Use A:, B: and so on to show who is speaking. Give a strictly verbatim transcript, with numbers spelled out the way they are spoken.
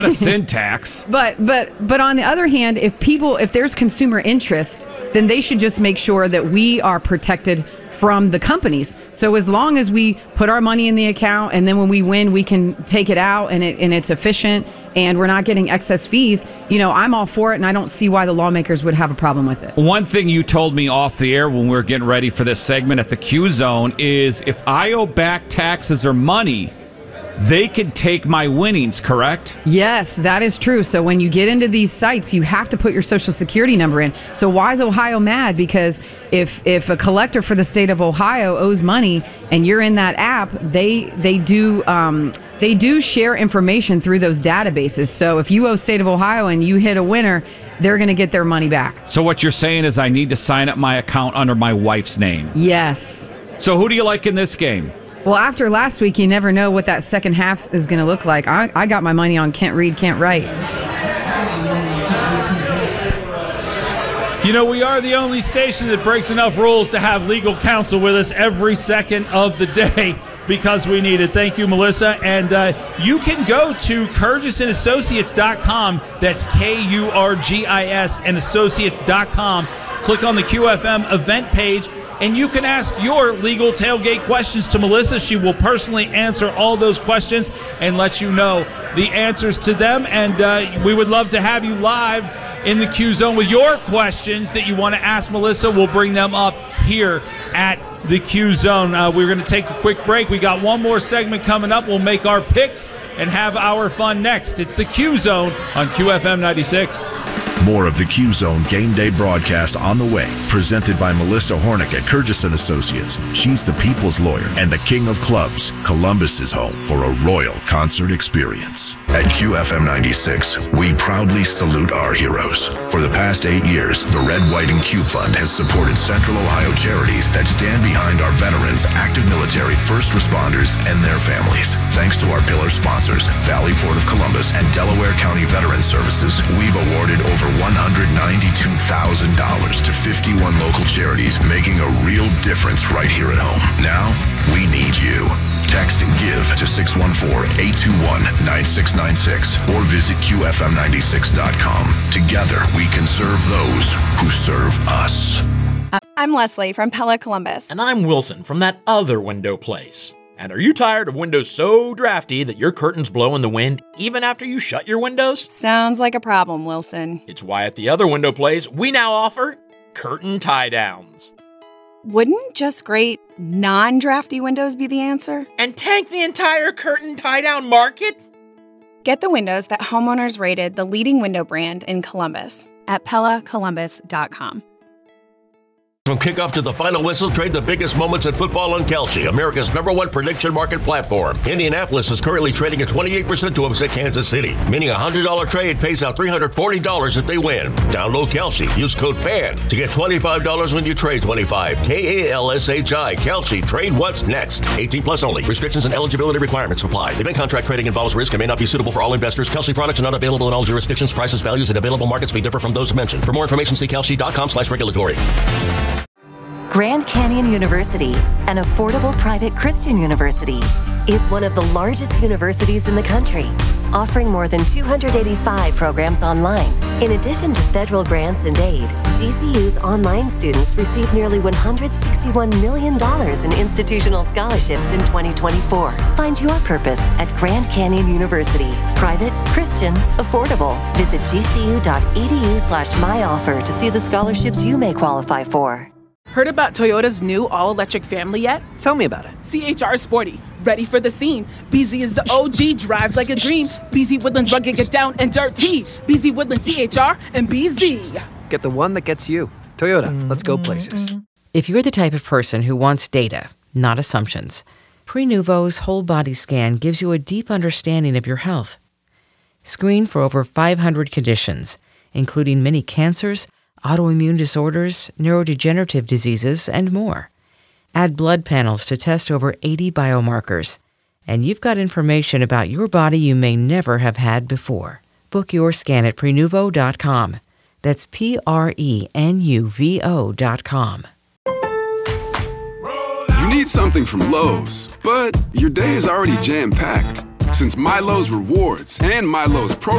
A: The syntax.
B: But but but on the other hand, if people if there's consumer interest, then they should just make sure that we are protected from the companies. So as long as we put our money in the account and then when we win, we can take it out and it and it's efficient and we're not getting excess fees, you know, I'm all for it and I don't see why the lawmakers would have a problem with it.
A: One thing you told me off the air when we were getting ready for this segment at the Q Zone is if I owe back taxes or money, they could take my winnings, correct?
B: Yes, that is true. So when you get into these sites, you have to put your social security number in. So why is Ohio mad? Because if if a collector for the state of Ohio owes money and you're in that app, they they do um, they do share information through those databases. So if you owe state of Ohio and you hit a winner, they're going to get their money back.
A: So what you're saying is I need to sign up my account under my wife's name.
B: Yes.
A: So who do you like in this game?
B: Well, after last week, you never know what that second half is going to look like. I, I got my money on can't read, can't write.
C: You know, we are the only station that breaks enough rules to have legal counsel with us every second of the day because we need it. Thank you, Melissa. And uh, you can go to Kurgis and Associates dot com. That's K U R G I S and Associates dot com. Click on the Q F M event page. And you can ask your legal tailgate questions to Melissa. She will personally answer all those questions and let you know the answers to them. And uh, we would love to have you live in the Q Zone with your questions that you want to ask Melissa. We'll bring them up here at the Q Zone. Uh, we're going to take a quick break. We got one more segment coming up. We'll make our picks and have our fun next. It's the Q Zone on Q F M ninety-six.
D: More of the Q Zone Game Day broadcast on the way, presented by Melissa Hornick at Kurgis and Associates. She's the people's lawyer and the king of clubs. Columbus is home for a royal concert experience. At Q F M ninety-six, we proudly salute our heroes. For the past eight years, the Red, White, and Cube Fund has supported Central Ohio charities that stand behind our veterans, active military, first responders, and their families. Thanks to our pillar sponsors, Valley Port of Columbus and Delaware County Veteran Services, we've awarded over one hundred ninety-two thousand dollars to fifty-one local charities, making a real difference right here at home. Now, we need you. Text and give to six one four, eight two one, nine six nine six or visit Q F M ninety-six dot com. Together, we can serve those who serve us.
E: I'm Leslie from Pella Columbus.
F: And I'm Wilson from that other window place. And are you tired of windows so drafty that your curtains blow in the wind even after you shut your windows?
E: Sounds like a problem, Wilson.
F: It's why at the other window place, we now offer curtain tie-downs.
E: Wouldn't just great non-drafty windows be the answer?
F: And tank the entire curtain tie-down market?
E: Get the windows that homeowners rated the leading window brand in Columbus at Pella Columbus dot com.
G: From kickoff to the final whistle, trade the biggest moments in football on Kalshi, America's number one prediction market platform. Indianapolis is currently trading at twenty-eight percent to upset Kansas City, meaning a one hundred dollars trade pays out three hundred forty dollars if they win. Download Kalshi. Use code FAN to get twenty-five dollars when you trade twenty-five. K A L S H I. Kalshi. Trade what's next. eighteen plus only. Restrictions and eligibility requirements apply. Event contract trading involves risk and may not be suitable for all investors. Kalshi products are not available in all jurisdictions. Prices, values, and available markets may differ from those mentioned. For more information, see Kalshi dot com slash regulatory.
H: Grand Canyon University, an affordable private Christian university, is one of the largest universities in the country, offering more than two hundred eighty-five programs online. In addition to federal grants and aid, G C U's online students received nearly one hundred sixty-one million dollars in institutional scholarships in twenty twenty-four. Find your purpose at Grand Canyon University. Private, Christian, affordable. Visit gcu.edu slash my offer to see the scholarships you may qualify for.
I: Heard about Toyota's new all-electric family yet?
J: Tell me about it.
I: C H R Sporty, ready for the scene. B Z is the O G, drives like a dream. B Z Woodlands rugged, get down and dirty. B Z Woodlands, C H R, and B Z.
J: Get the one that gets you. Toyota, let's go places.
K: If you're the type of person who wants data, not assumptions, Prenuvo's whole body scan gives you a deep understanding of your health. Screen for over five hundred conditions, including many cancers, autoimmune disorders, neurodegenerative diseases, and more. Add blood panels to test over eighty biomarkers, and you've got information about your body you may never have had before. Book your scan at Prenuvo dot com. That's P R E N U V O dot com.
L: You need something from Lowe's, but your day is already jam-packed. Since Milo's Rewards and Milo's Pro